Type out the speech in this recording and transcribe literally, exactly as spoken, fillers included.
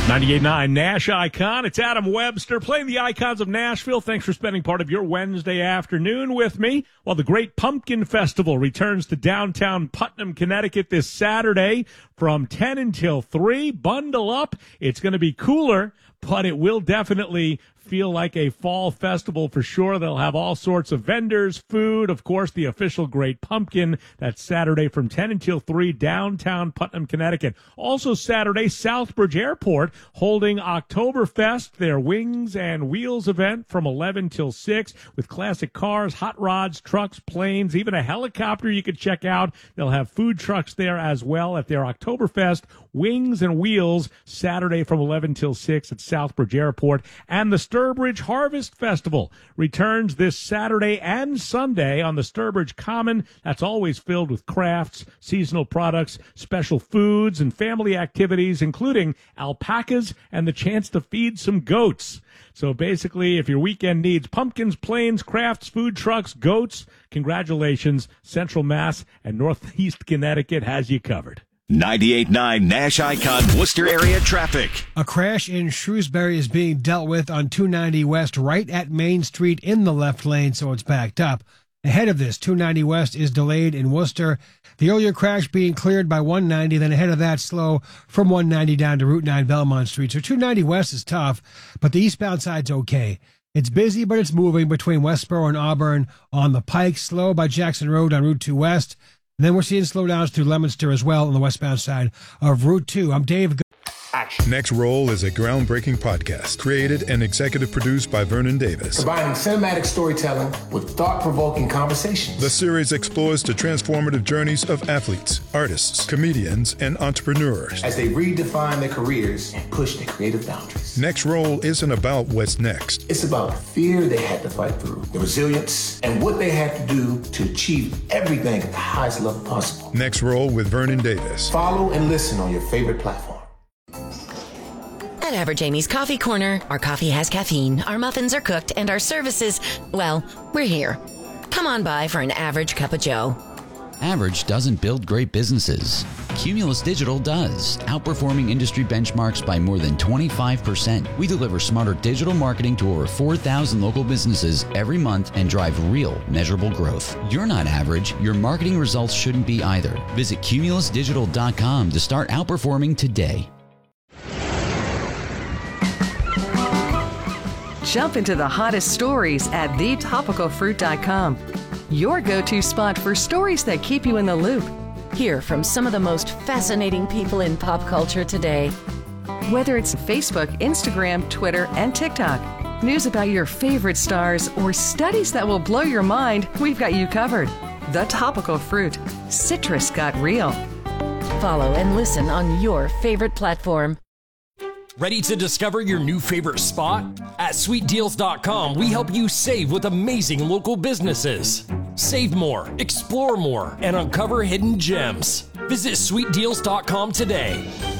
ninety-eight point nine Nash Icon. It's Adam Webster playing the icons of Nashville. Thanks for spending part of your Wednesday afternoon with me. While the Great Pumpkin Festival returns to downtown Putnam, Connecticut this Saturday from ten until three. Bundle up. It's going to be cooler, but it will definitely feel like a fall festival for sure. They'll have all sorts of vendors, food, of course, the official Great Pumpkin. That's Saturday from ten until three, downtown Putnam, Connecticut. Also Saturday, Southbridge Airport holding Oktoberfest, their Wings and Wheels event from eleven till six with classic cars, hot rods, trucks, planes, even a helicopter you could check out. They'll have food trucks there as well at their Oktoberfest Wings and Wheels Saturday from eleven till six at Southbridge Airport. And the Sturbridge Harvest Festival returns this Saturday and Sunday on the Sturbridge Common. That's always filled with crafts, seasonal products, special foods, and family activities, including alpacas and the chance to feed some goats. So basically, if your weekend needs pumpkins, planes, crafts, food trucks, goats, congratulations, Central Mass and Northeast Connecticut has you covered. ninety-eight point nine Nash Icon Worcester area traffic. A crash in Shrewsbury is being dealt with on two ninety West right at Main Street in the left lane, so it's backed up. Ahead of this, two ninety West is delayed in Worcester. The earlier crash being cleared by one ninety, then ahead of that slow from one ninety down to Route nine Belmont Street. So two ninety West is tough, but the eastbound side's okay. It's busy, but it's moving between Westboro and Auburn on the Pike, slow by Jackson Road on Route two West. And then we're seeing slowdowns through Leominster as well on the westbound side of Route two. I'm Dave. Action. Next Roll is a groundbreaking podcast created and executive produced by Vernon Davis. Combining cinematic storytelling with thought-provoking conversations. The series explores the transformative journeys of athletes, artists, comedians, and entrepreneurs as they redefine their careers and push their creative boundaries. Next Roll isn't about what's next. It's about the fear they had to fight through, the resilience, and what they had to do to achieve everything at the highest level possible. Next Roll with Vernon Davis. Follow and listen on your favorite platform. At Average Amy's Coffee Corner, our coffee has caffeine, our muffins are cooked, and our services, well, we're here. Come on by for an average cup of joe. Average doesn't build great businesses. Cumulus Digital does, outperforming industry benchmarks by more than twenty-five percent. We deliver smarter digital marketing to over four thousand local businesses every month and drive real, measurable growth. You're not average. Your marketing results shouldn't be either. Visit cumulus digital dot com to start outperforming today. Jump into the hottest stories at the topical fruit dot com. Your go-to spot for stories that keep you in the loop. Hear from some of the most fascinating people in pop culture today. Whether it's Facebook, Instagram, Twitter, and TikTok, news about your favorite stars, or studies that will blow your mind, we've got you covered. The Topical Fruit. Citrus got real. Follow and listen on your favorite platform. Ready to discover your new favorite spot? At sweet deals dot com, we help you save with amazing local businesses. Save more, explore more, and uncover hidden gems. Visit sweet deals dot com today.